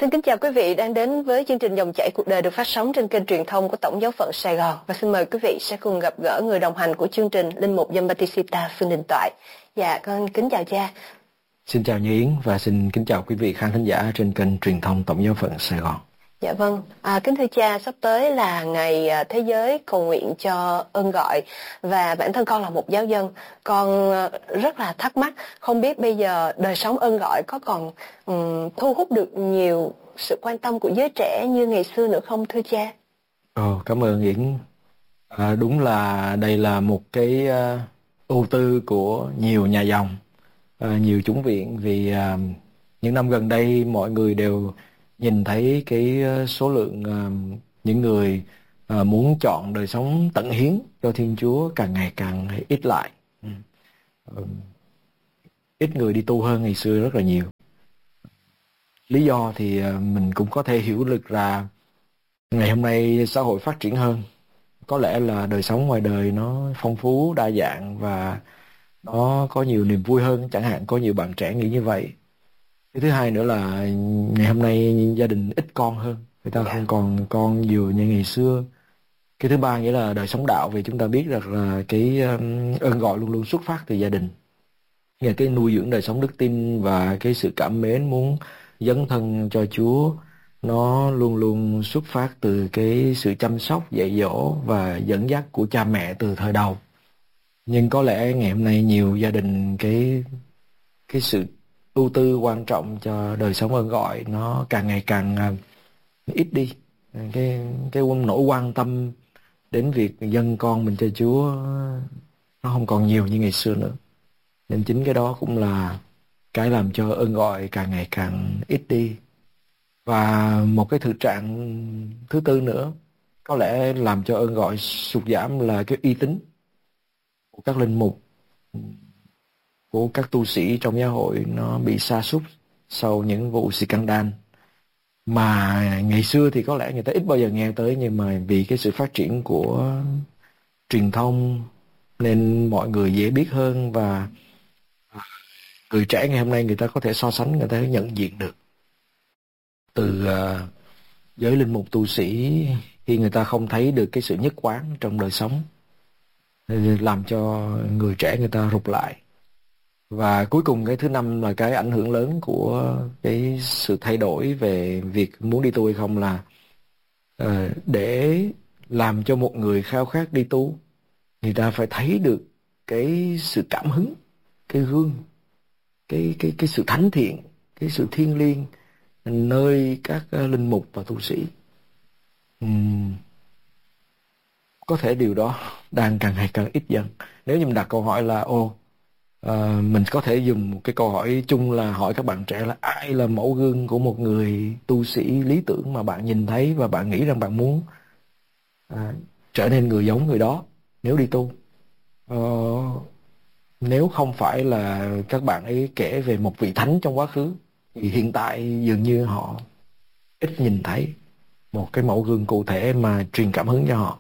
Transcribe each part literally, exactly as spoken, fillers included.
Xin kính chào quý vị đang đến với chương trình Dòng chảy cuộc đời được phát sóng trên kênh truyền thông của Tổng giáo phận Sài Gòn. Và xin mời quý vị sẽ cùng gặp gỡ người đồng hành của chương trình, Linh mục Giambattista Phương Đình Toại. Dạ, con kính chào cha. Xin chào Như Yến và xin kính chào quý vị khán thính giả trên kênh truyền thông Tổng giáo phận Sài Gòn. Dạ vâng, à, kính thưa cha, sắp tới là ngày Thế giới cầu nguyện cho ơn gọi, và bản thân con là một giáo dân, con rất là thắc mắc, không biết bây giờ đời sống ơn gọi có còn um, thu hút được nhiều sự quan tâm của giới trẻ như ngày xưa nữa không thưa cha? Ồ, cảm ơn Yến. À, đúng là đây là một cái uh, ưu tư của nhiều nhà dòng, uh, nhiều chủng viện, vì uh, những năm gần đây mọi người đều nhìn thấy cái số lượng uh, những người uh, muốn chọn đời sống tận hiến cho Thiên Chúa càng ngày càng ít lại. Ừ. Uh, ít người đi tu hơn ngày xưa rất là nhiều. Lý do thì uh, mình cũng có thể hiểu được là ngày hôm nay xã hội phát triển hơn. Có lẽ là đời sống ngoài đời nó phong phú, đa dạng và nó có nhiều niềm vui hơn. Chẳng hạn có nhiều bạn trẻ nghĩ như vậy. Cái thứ hai nữa là ngày hôm nay gia đình ít con hơn, người ta không còn con nhiều như ngày xưa. Cái thứ ba nghĩa là đời sống đạo, vì chúng ta biết rằng là cái ơn gọi luôn luôn xuất phát từ gia đình. Nghĩa cái nuôi dưỡng đời sống đức tin và cái sự cảm mến muốn dấn thân cho Chúa, nó luôn luôn xuất phát từ cái sự chăm sóc, dạy dỗ và dẫn dắt của cha mẹ từ thời đầu. Nhưng có lẽ ngày hôm nay nhiều gia đình cái cái sự ưu tư quan trọng cho đời sống ơn gọi nó càng ngày càng uh, ít đi. Cái cái nỗi quan tâm đến việc dâng con mình cho Chúa nó không còn nhiều như ngày xưa nữa. Nên chính cái đó cũng là cái làm cho ơn gọi càng ngày càng ít đi. Và một cái thực trạng thứ tư nữa có lẽ làm cho ơn gọi sụt giảm là cái uy tín của các linh mục, của các tu sĩ trong giáo hội nó bị sa sút sau những vụ scandal mà ngày xưa thì có lẽ người ta ít bao giờ nghe tới, nhưng mà vì cái sự phát triển của truyền thông nên mọi người dễ biết hơn, và người trẻ ngày hôm nay người ta có thể so sánh, người ta nhận diện được từ uh, giới linh mục tu sĩ khi người ta không thấy được cái sự nhất quán trong đời sống, làm cho người trẻ người ta rụt lại. Và cuối cùng cái thứ năm là cái ảnh hưởng lớn của cái sự thay đổi về việc muốn đi tu hay không là uh, để làm cho một người khao khát đi tu, người ta phải thấy được cái sự cảm hứng, cái gương, cái cái cái sự thánh thiện, cái sự thiêng liêng nơi các uh, linh mục và tu sĩ. Uhm, có thể điều đó đang càng ngày càng ít dần. Nếu như mình đặt câu hỏi là ô À, mình có thể dùng một cái câu hỏi chung là hỏi các bạn trẻ là ai là mẫu gương của một người tu sĩ lý tưởng mà bạn nhìn thấy và bạn nghĩ rằng bạn muốn à, trở nên người giống người đó nếu đi tu. Ờ, nếu không phải là các bạn ấy kể về một vị thánh trong quá khứ thì hiện tại dường như họ ít nhìn thấy một cái mẫu gương cụ thể mà truyền cảm hứng cho họ.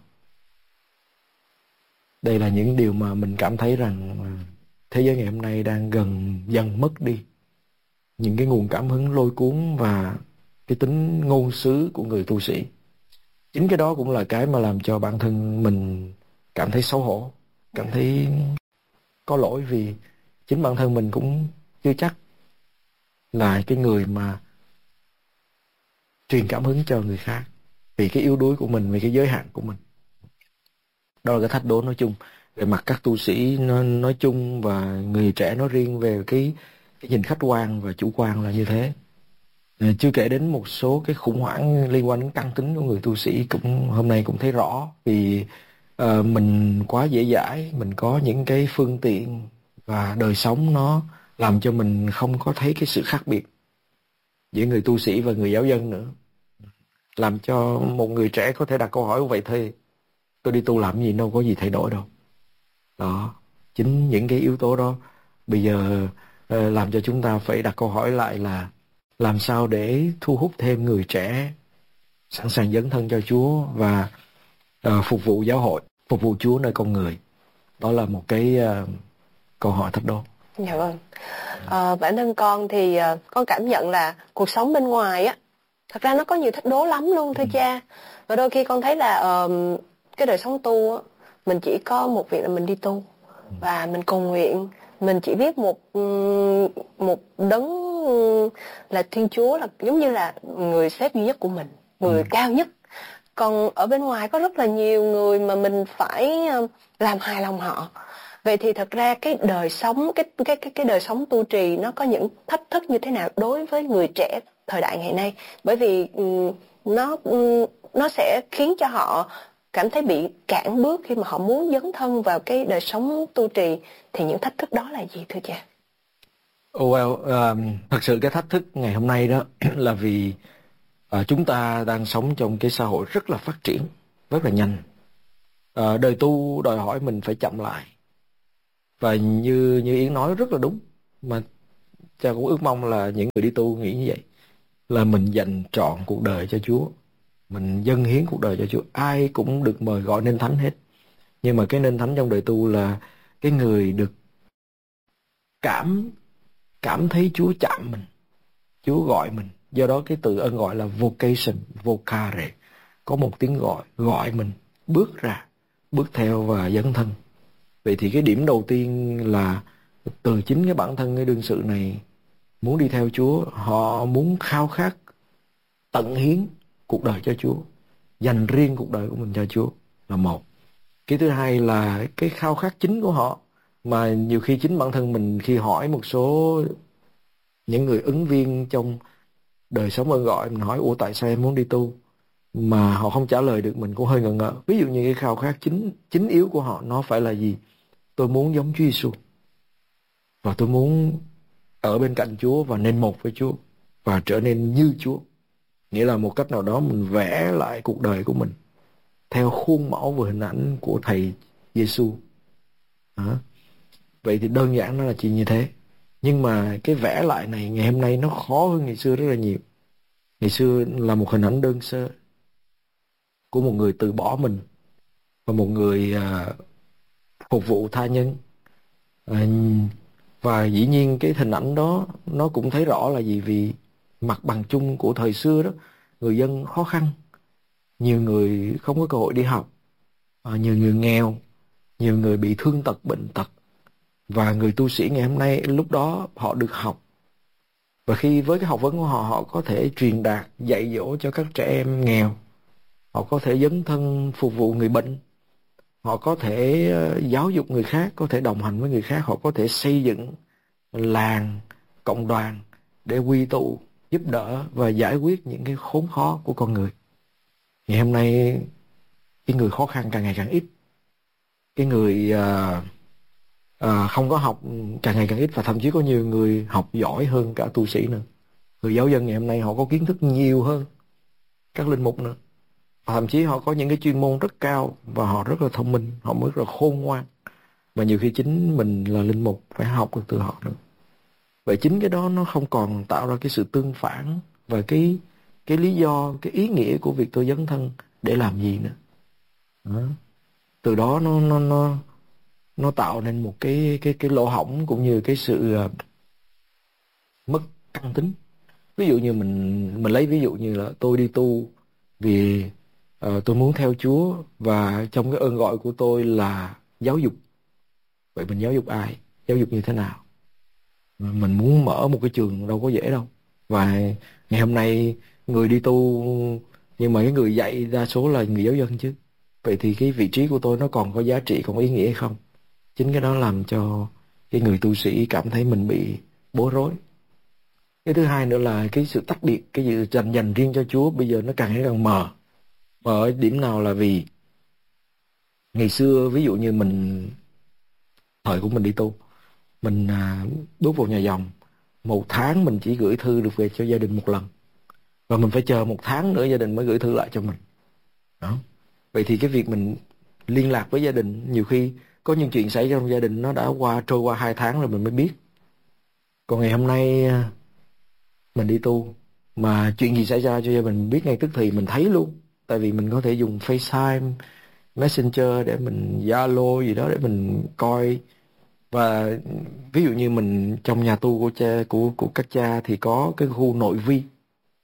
Đây là những điều mà mình cảm thấy rằng thế giới ngày hôm nay đang gần dần mất đi những cái nguồn cảm hứng lôi cuốn và cái tính ngôn sứ của người tu sĩ. Chính cái đó cũng là cái mà làm cho bản thân mình cảm thấy xấu hổ, cảm thấy có lỗi, vì chính bản thân mình cũng chưa chắc là cái người mà truyền cảm hứng cho người khác, vì cái yếu đuối của mình, vì cái giới hạn của mình. Đó là cái thách đố nói chung về mặt các tu sĩ nói, nói chung và người trẻ nói riêng về cái, cái nhìn khách quan và chủ quan là như thế. Chưa kể đến một số cái khủng hoảng liên quan đến căn tính của người tu sĩ cũng hôm nay cũng thấy rõ, vì uh, mình quá dễ dãi, mình có những cái phương tiện và đời sống nó làm cho mình không có thấy cái sự khác biệt giữa người tu sĩ và người giáo dân nữa, làm cho một người trẻ có thể đặt câu hỏi vậy thôi, tôi đi tu làm gì, đâu có gì thay đổi đâu. Đó, chính những cái yếu tố đó bây giờ uh, làm cho chúng ta phải đặt câu hỏi lại là làm sao để thu hút thêm người trẻ sẵn sàng dấn thân cho Chúa và uh, phục vụ giáo hội, phục vụ Chúa nơi con người. Đó là một cái uh, câu hỏi thách đố. Dạ vâng. À, bản thân con thì uh, con cảm nhận là cuộc sống bên ngoài á Thật ra nó có nhiều thách đố lắm luôn thưa cha. Và đôi khi con thấy là uh, cái đời sống tu á, mình chỉ có một việc là mình đi tu và mình cầu nguyện, mình chỉ biết một một đấng là Thiên Chúa, là giống như là người sếp duy nhất của mình, người ừ. cao nhất. Còn ở bên ngoài có rất là nhiều người mà mình phải làm hài lòng họ. Vậy thì thật ra cái đời sống cái cái cái cái đời sống tu trì nó có những thách thức như thế nào đối với người trẻ thời đại ngày nay? Bởi vì um, nó um, nó sẽ khiến cho họ cảm thấy bị cản bước khi mà họ muốn dấn thân vào cái đời sống tu trì, thì những thách thức đó là gì thưa cha? Oh well, um, thật sự cái thách thức ngày hôm nay đó là vì uh, chúng ta đang sống trong cái xã hội rất là phát triển, rất là nhanh. Uh, đời tu đòi hỏi mình phải chậm lại. Và như như Yến nói rất là đúng, mà cha cũng ước mong là những người đi tu nghĩ như vậy, là mình dành trọn cuộc đời cho Chúa, mình dâng hiến cuộc đời cho Chúa. Ai cũng được mời gọi nên thánh hết, nhưng mà cái nên thánh trong đời tu là cái người được cảm cảm thấy Chúa chạm mình, Chúa gọi mình. Do đó cái từ ân gọi là vocation, vocare, có một tiếng gọi, gọi mình bước ra, bước theo và dấn thân. Vậy thì cái điểm đầu tiên là từ chính cái bản thân cái đương sự này muốn đi theo Chúa, họ muốn khao khát tận hiến cuộc đời cho Chúa, dành riêng cuộc đời của mình cho Chúa là một. Cái thứ hai là cái khao khát chính của họ, mà nhiều khi chính bản thân mình khi hỏi một số những người ứng viên trong đời sống ơn gọi, mình hỏi ủa tại sao em muốn đi tu, mà họ không trả lời được, mình cũng hơi ngờ ngợ. Ví dụ như cái khao khát chính chính yếu của họ nó phải là gì? Tôi muốn giống Chúa Giêsu, và tôi muốn ở bên cạnh Chúa và nên một với Chúa và trở nên như Chúa. Nghĩa là một cách nào đó mình vẽ lại cuộc đời của mình theo khuôn mẫu và hình ảnh của Thầy Giêsu. À, vậy thì đơn giản nó là chỉ như thế. Nhưng mà cái vẽ lại này ngày hôm nay nó khó hơn ngày xưa rất là nhiều. Ngày xưa là một hình ảnh đơn sơ của một người từ bỏ mình và một người à, phục vụ tha nhân. À, và dĩ nhiên cái hình ảnh đó nó cũng thấy rõ là gì, vì mặt bằng chung của thời xưa đó, người dân khó khăn, nhiều người không có cơ hội đi học, à, nhiều người nghèo, nhiều người bị thương tật, bệnh tật. Và người tu sĩ ngày hôm nay lúc đó họ được học, và khi với cái học vấn của họ, họ có thể truyền đạt, dạy dỗ cho các trẻ em nghèo, họ có thể dấn thân phục vụ người bệnh, họ có thể uh, giáo dục người khác, có thể đồng hành với người khác, họ có thể xây dựng làng, cộng đoàn để quy tụ, giúp đỡ và giải quyết những cái khốn khó của con người. Ngày hôm nay cái người khó khăn càng ngày càng ít, cái người uh, uh, không có học càng ngày càng ít, và thậm chí có nhiều người học giỏi hơn cả tu sĩ nữa. Người giáo dân ngày hôm nay họ có kiến thức nhiều hơn các linh mục nữa, và thậm chí họ có những cái chuyên môn rất cao và họ rất là thông minh, họ rất là khôn ngoan, và nhiều khi chính mình là linh mục phải học được từ họ nữa. Vậy chính cái đó nó không còn tạo ra cái sự tương phản và cái cái lý do, cái ý nghĩa của việc tôi dấn thân để làm gì nữa. Đó. Từ đó nó nó nó nó tạo nên một cái cái cái lỗ hổng cũng như cái sự uh, mất căn tính. Ví dụ như mình mình lấy ví dụ như là tôi đi tu vì uh, tôi muốn theo Chúa, và trong cái ơn gọi của tôi là giáo dục. Vậy mình giáo dục ai? Giáo dục như thế nào? Mình muốn mở một cái trường đâu có dễ đâu. Và ngày hôm nay người đi tu, nhưng mà cái người dạy đa số là người giáo dân chứ. Vậy thì cái vị trí của tôi nó còn có giá trị, còn có ý nghĩa hay không? Chính cái đó làm cho cái người tu sĩ cảm thấy mình bị bối rối. Cái thứ hai nữa là cái sự tách biệt, cái sự dành dành riêng cho Chúa bây giờ nó càng ngày càng mờ. Mờ ở điểm nào là vì ngày xưa ví dụ như mình, thời của mình đi tu, mình à, bước vào nhà dòng, một tháng mình chỉ gửi thư được về cho gia đình một lần, và mình phải chờ một tháng nữa gia đình mới gửi thư lại cho mình. Đó. Vậy thì cái việc mình liên lạc với gia đình, nhiều khi có những chuyện xảy ra trong gia đình nó đã qua trôi qua hai tháng rồi mình mới biết. Còn ngày hôm nay mình đi tu mà chuyện gì xảy ra cho gia đình mình biết ngay tức thì, mình thấy luôn. Tại vì mình có thể dùng FaceTime, Messenger để mình Zalo gì đó để mình coi. Và ví dụ như mình trong nhà tu của cha của của các cha thì có cái khu nội vi.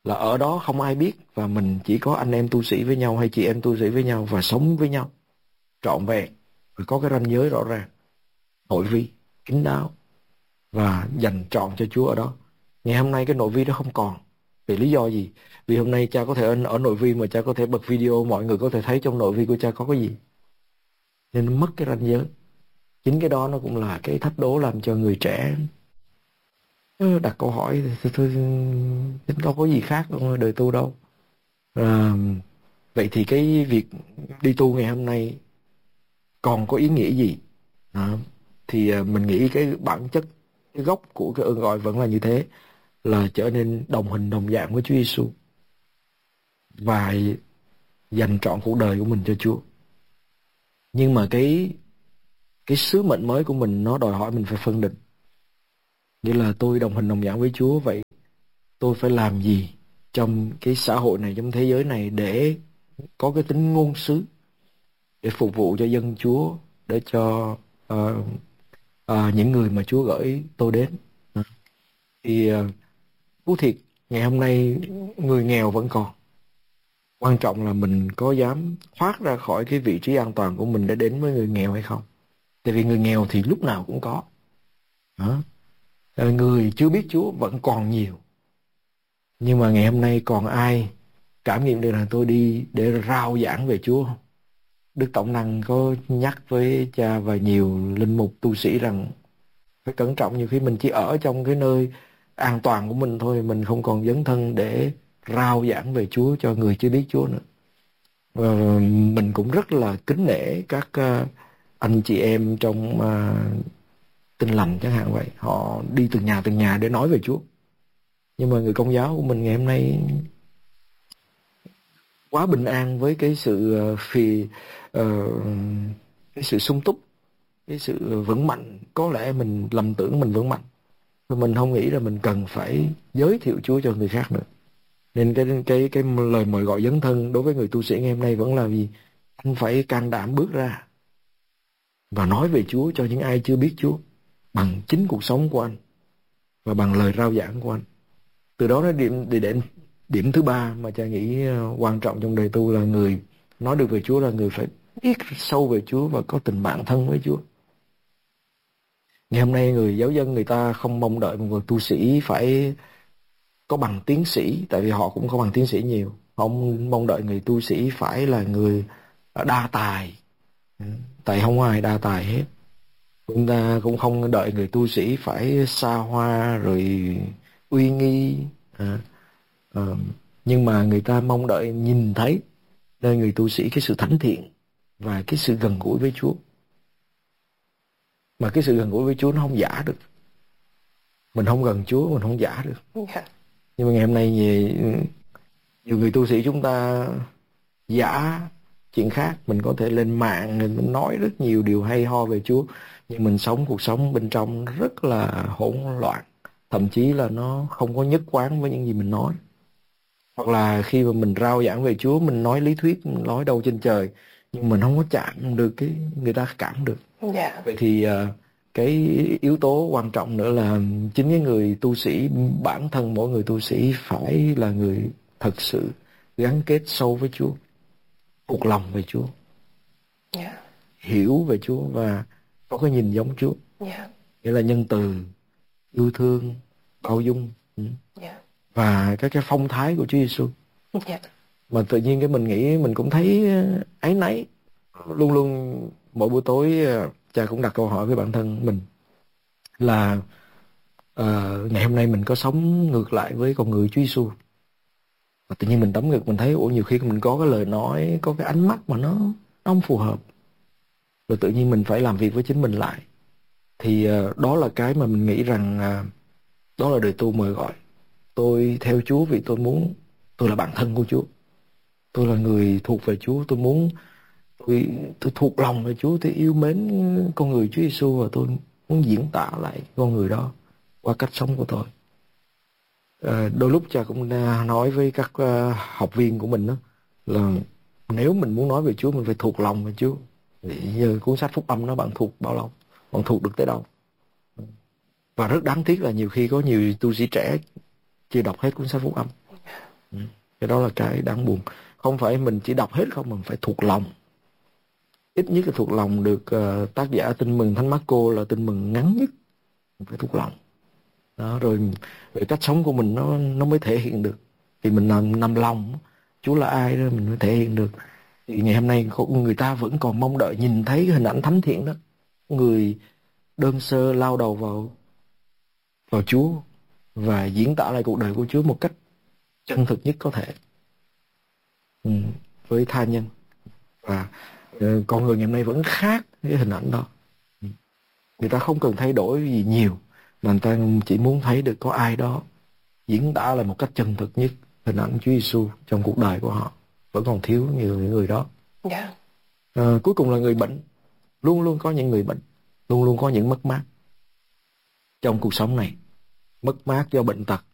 là ở đó không ai biết, và mình chỉ có anh em tu sĩ với nhau hay chị em tu sĩ với nhau và sống với nhau trọn vẹn, và có cái ranh giới rõ ràng, nội vi kín đáo và dành trọn cho Chúa ở đó. Ngày hôm nay cái nội vi đó không còn. Vì lý do gì? Vì hôm nay cha có thể ở, ở nội vi mà cha có thể bật video, mọi người có thể thấy trong nội vi của cha có cái gì, nên nó mất cái ranh giới. Chính cái đó nó cũng là cái thách đố làm cho người trẻ đặt câu hỏi thì thôi, chính đâu có gì khác trong đời tu đâu. À, vậy thì cái việc đi tu ngày hôm nay còn có ý nghĩa gì? À, thì mình nghĩ cái bản chất, cái gốc của cái ơn gọi vẫn là như thế, là trở nên đồng hình đồng dạng với Chúa Giêsu và dành trọn cuộc đời của mình cho Chúa. Nhưng mà cái cái sứ mệnh mới của mình nó đòi hỏi mình phải phân định. Nghĩa là tôi đồng hình đồng dạng với Chúa, vậy tôi phải làm gì trong cái xã hội này, trong thế giới này để có cái tính ngôn sứ, để phục vụ cho dân Chúa, để cho uh, uh, những người mà Chúa gửi tôi đến. Thì uh, thú thiệt, ngày hôm nay người nghèo vẫn còn. Quan trọng là mình có dám thoát ra khỏi cái vị trí an toàn của mình để đến với người nghèo hay không. Tại vì người nghèo thì lúc nào cũng có. Đó. Người chưa biết Chúa vẫn còn nhiều. Nhưng mà ngày hôm nay còn ai cảm nghiệm được là tôi đi để rao giảng về Chúa không? Đức Tổng Năng có nhắc với cha và nhiều linh mục tu sĩ rằng phải cẩn trọng, nhiều khi mình chỉ ở trong cái nơi an toàn của mình thôi, mình không còn dấn thân để rao giảng về Chúa cho người chưa biết Chúa nữa. Và mình cũng rất là kính nể các uh, anh chị em trong uh, Tin Lành chẳng hạn vậy, họ đi từng nhà từng nhà để nói về Chúa. Nhưng mà người Công giáo của mình ngày hôm nay quá bình an với cái sự uh, phì uh, cái sự sung túc, cái sự vững mạnh. Có lẽ mình lầm tưởng mình vững mạnh, và mình không nghĩ là mình cần phải giới thiệu Chúa cho người khác nữa. Nên cái cái cái lời mời gọi dấn thân đối với người tu sĩ ngày hôm nay vẫn là gì? Anh phải can đảm bước ra và nói về Chúa cho những ai chưa biết Chúa bằng chính cuộc sống của anh và bằng lời rao giảng của anh. Từ đó nó điểm điểm điểm thứ ba mà cha nghĩ quan trọng trong đời tu là người nói được về Chúa là người phải biết sâu về Chúa và có tình bạn thân với Chúa. Ngày hôm nay người giáo dân người ta không mong đợi một người tu sĩ phải có bằng tiến sĩ, tại vì họ cũng có bằng tiến sĩ nhiều. Họ không mong đợi người tu sĩ phải là người đa tài, tại không có ai đa tài hết. Chúng ta cũng không đợi người tu sĩ phải xa hoa rồi uy nghi. À, à, nhưng mà người ta mong đợi nhìn thấy nơi người tu sĩ cái sự thánh thiện và cái sự gần gũi với Chúa. Mà cái sự gần gũi với Chúa nó không giả được. Mình không gần Chúa mình không giả được. Yeah. Nhưng mà ngày hôm nay nhiều, nhiều người tu sĩ chúng ta giả chuyện khác. Mình có thể lên mạng mình nói rất nhiều điều hay ho về Chúa, nhưng mình sống cuộc sống bên trong rất là hỗn loạn, thậm chí là nó không có nhất quán với những gì mình nói. Hoặc là khi mà mình rao giảng về Chúa, mình nói lý thuyết, mình nói đâu trên trời, nhưng mình không có chạm được cái người ta cảm được. Yeah. Vậy thì uh, cái yếu tố quan trọng nữa là chính cái người tu sĩ, bản thân mỗi người tu sĩ phải là người thật sự gắn kết sâu với Chúa, thuộc lòng về Chúa, yeah. hiểu về Chúa và có cái nhìn giống Chúa, yeah. nghĩa là nhân từ, yêu thương, bao dung, yeah. và các cái phong thái của Chúa Giêsu. Yeah. Mà tự nhiên cái mình nghĩ mình cũng thấy áy náy. Luôn luôn mỗi buổi tối cha cũng đặt câu hỏi với bản thân mình là uh, ngày hôm nay mình có sống ngược lại với con người Chúa Giêsu. Và tự nhiên mình tấm ngực mình thấy ủa nhiều khi mình có cái lời nói, có cái ánh mắt mà nó, nó không phù hợp. Rồi tự nhiên mình phải làm việc với chính mình lại. Thì uh, đó là cái mà mình nghĩ rằng uh, đó là đời tu mời gọi. Tôi theo Chúa vì tôi muốn, tôi là bản thân của Chúa. Tôi là người thuộc về Chúa, tôi muốn tôi, tôi thuộc lòng về Chúa, tôi yêu mến con người Chúa Giêsu và tôi muốn diễn tả lại con người đó qua cách sống của tôi. À, đôi lúc cha cũng nói với các uh, học viên của mình đó, là nếu mình muốn nói về Chúa mình phải thuộc lòng về Chúa. Thì giờ cuốn sách Phúc Âm nó bạn thuộc bao lâu, bạn thuộc được tới đâu. Và rất đáng tiếc là nhiều khi có nhiều tu sĩ trẻ chưa đọc hết cuốn sách Phúc Âm. Ừ. Cái đó là cái đáng buồn. Không phải mình chỉ đọc hết không, mình phải thuộc lòng. Ít nhất là thuộc lòng được. Uh, tác giả Tin Mừng Thánh Marco là tin mừng ngắn nhất, mình phải thuộc lòng. Đó, rồi về cách sống của mình nó nó mới thể hiện được. Thì mình nằm nằm lòng Chúa là ai đó mình mới thể hiện được. Thì ngày hôm nay người ta vẫn còn mong đợi nhìn thấy hình ảnh thánh thiện đó, người đơn sơ lao đầu vào vào Chúa và diễn tả lại cuộc đời của Chúa một cách chân thực nhất có thể, ừ, với tha nhân. Và uh, con người ngày hôm nay vẫn khác cái hình ảnh đó. Người ta không cần thay đổi gì nhiều, mà người ta chỉ muốn thấy được có ai đó diễn tả lại một cách chân thực nhất hình ảnh Chúa Giêsu trong cuộc đời của họ. Vẫn còn thiếu nhiều những người đó. Yeah. À, cuối cùng là người bệnh. Luôn luôn có những người bệnh, luôn luôn có những mất mát trong cuộc sống này. Mất mát do bệnh tật,